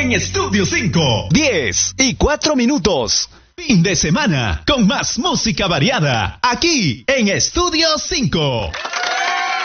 en Estudio 5. 10:04. Fin de semana con más música variada aquí en Estudio 5.